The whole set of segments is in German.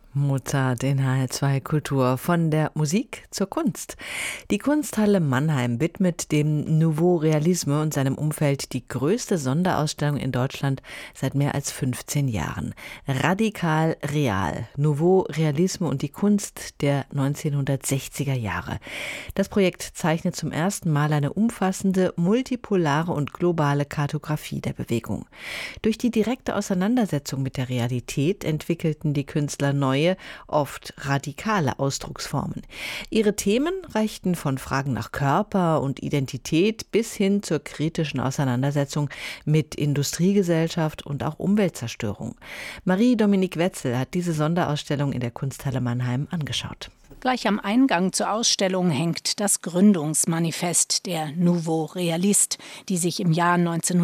Mozart in HR2 Kultur. Von der Musik zur Kunst. Die Kunsthalle Mannheim widmet dem Nouveau Realisme und seinem Umfeld die größte Sonderausstellung in Deutschland seit mehr als 15 Jahren. Radikal Real, Nouveau Realisme und die Kunst der 1960er Jahre. Das Projekt zeichnet zum ersten Mal eine umfassende, multipolare und globale Kartografie der Bewegung. Durch die direkte Auseinandersetzung mit der Realität entwickelten die Künstler neue, oft radikale Ausdrucksformen. Ihre Themen reichten von Fragen nach Körper und Identität bis hin zur kritischen Auseinandersetzung mit Industriegesellschaft und auch Umweltzerstörung. Marie-Dominique Wetzel hat diese Sonderausstellung in der Kunsthalle Mannheim angeschaut. Gleich am Eingang zur Ausstellung hängt das Gründungsmanifest der Nouveau Realiste, die sich im Jahr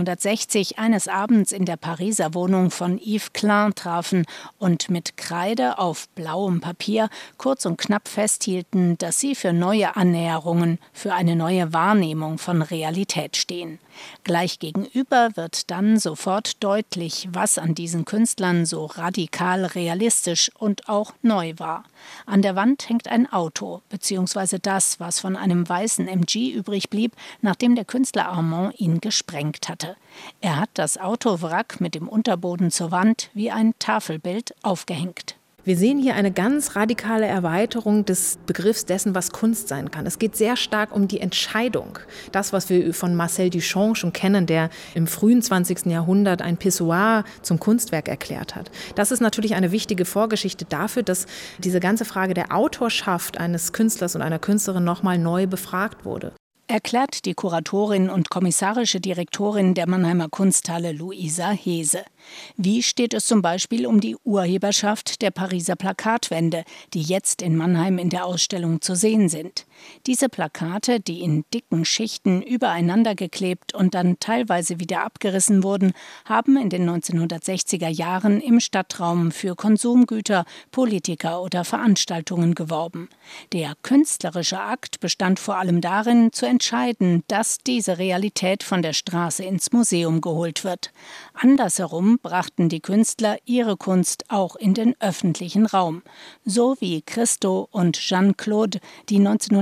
1960 eines Abends in der Pariser Wohnung von Yves Klein trafen und mit Kreide auf blauem Papier kurz und knapp festhielten, dass sie für neue Annäherungen, für eine neue Wahrnehmung von Realität stehen. Gleich gegenüber wird dann sofort deutlich, was an diesen Künstlern so radikal realistisch und auch neu war. An der Wand hängt ein Auto, beziehungsweise das, was von einem weißen MG übrig blieb, nachdem der Künstler Armand ihn gesprengt hatte. Er hat das Autowrack mit dem Unterboden zur Wand wie ein Tafelbild aufgehängt. Wir sehen hier eine ganz radikale Erweiterung des Begriffs dessen, was Kunst sein kann. Es geht sehr stark um die Entscheidung. Das, was wir von Marcel Duchamp schon kennen, der im frühen 20. Jahrhundert ein Pissoir zum Kunstwerk erklärt hat. Das ist natürlich eine wichtige Vorgeschichte dafür, dass diese ganze Frage der Autorschaft eines Künstlers und einer Künstlerin nochmal neu befragt wurde. Erklärt die Kuratorin und kommissarische Direktorin der Mannheimer Kunsthalle Luisa Hese. Wie steht es zum Beispiel um die Urheberschaft der Pariser Plakatwände, die jetzt in Mannheim in der Ausstellung zu sehen sind? Diese Plakate, die in dicken Schichten übereinander geklebt und dann teilweise wieder abgerissen wurden, haben in den 1960er Jahren im Stadtraum für Konsumgüter, Politiker oder Veranstaltungen geworben. Der künstlerische Akt bestand vor allem darin, zu entscheiden, dass diese Realität von der Straße ins Museum geholt wird. Andersherum brachten die Künstler ihre Kunst auch in den öffentlichen Raum. So wie Christo und Jeanne-Claude, die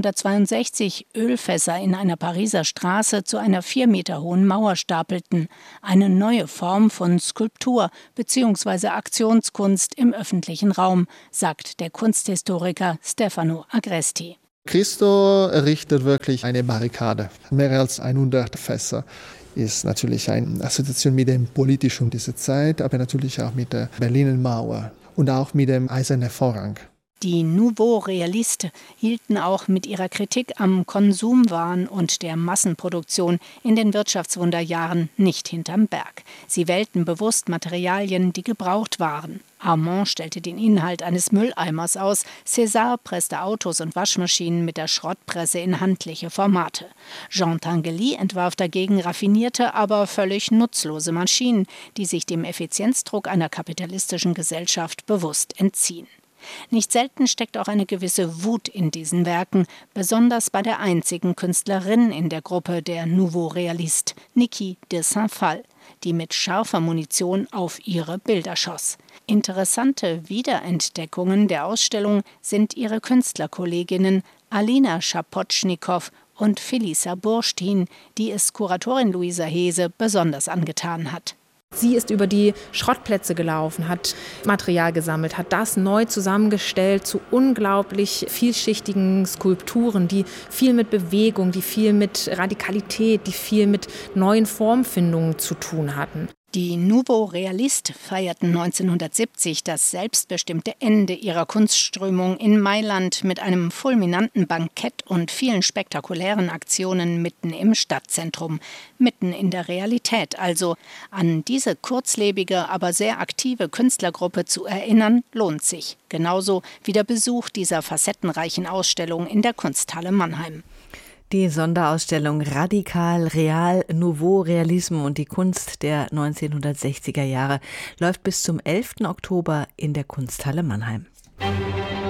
1962 Ölfässer in einer Pariser Straße zu einer 4 Meter hohen Mauer stapelten. Eine neue Form von Skulptur bzw. Aktionskunst im öffentlichen Raum, sagt der Kunsthistoriker Stefano Agresti. Christo errichtet wirklich eine Barrikade. Mehr als 100 Fässer. Ist natürlich eine Assoziation mit dem Politischen dieser Zeit, aber natürlich auch mit der Berliner Mauer und auch mit dem Eisernen Vorhang. Die Nouveau Realiste hielten auch mit ihrer Kritik am Konsumwahn und der Massenproduktion in den Wirtschaftswunderjahren nicht hinterm Berg. Sie wählten bewusst Materialien, die gebraucht waren. Armand stellte den Inhalt eines Mülleimers aus, César presste Autos und Waschmaschinen mit der Schrottpresse in handliche Formate. Jean Tinguely entwarf dagegen raffinierte, aber völlig nutzlose Maschinen, die sich dem Effizienzdruck einer kapitalistischen Gesellschaft bewusst entziehen. Nicht selten steckt auch eine gewisse Wut in diesen Werken, besonders bei der einzigen Künstlerin in der Gruppe der Nouveau Realiste, Niki de Saint-Phal, die mit scharfer Munition auf ihre Bilder schoss. Interessante Wiederentdeckungen der Ausstellung sind ihre Künstlerkolleginnen Alina Schapotschnikow und Felisa Bursztyn, die es Kuratorin Luisa Hese besonders angetan hat. Sie ist über die Schrottplätze gelaufen, hat Material gesammelt, hat das neu zusammengestellt zu unglaublich vielschichtigen Skulpturen, die viel mit Bewegung, die viel mit Radikalität, die viel mit neuen Formfindungen zu tun hatten. Die Nouveau Realiste feierten 1970 das selbstbestimmte Ende ihrer Kunstströmung in Mailand mit einem fulminanten Bankett und vielen spektakulären Aktionen mitten im Stadtzentrum, mitten in der Realität. Also an diese kurzlebige, aber sehr aktive Künstlergruppe zu erinnern, lohnt sich. Genauso wie der Besuch dieser facettenreichen Ausstellung in der Kunsthalle Mannheim. Die Sonderausstellung Radikal Real, Nouveau Realisme und die Kunst der 1960er Jahre läuft bis zum 11. Oktober in der Kunsthalle Mannheim.